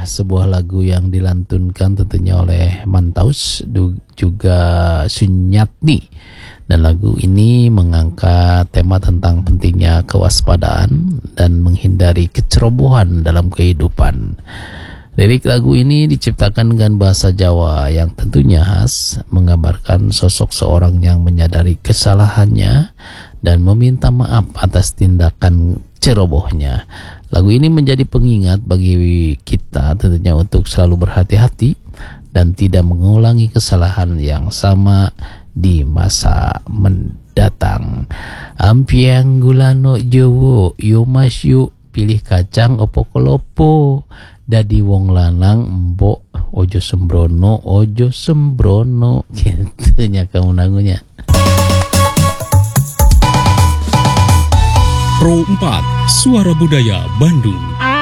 sebuah lagu yang dilantunkan tentunya oleh Mantaus juga Sunyatni. Dan lagu ini mengangkat tema tentang pentingnya kewaspadaan dan menghindari kecerobohan dalam kehidupan. Lirik lagu ini diciptakan dengan bahasa Jawa yang tentunya khas, menggambarkan sosok seorang yang menyadari kesalahannya dan meminta maaf atas tindakan cerobohnya. Lagu ini menjadi pengingat bagi kita tentunya untuk selalu berhati-hati dan tidak mengulangi kesalahan yang sama di masa mendatang. Ampiang gulano Jowo, yo mas yuk pilih kacang opo kelopo. Dadi wong lanang mbok ojo sembrono gitunya kamu nangunya. Pro 4 Suara Budaya Bandung.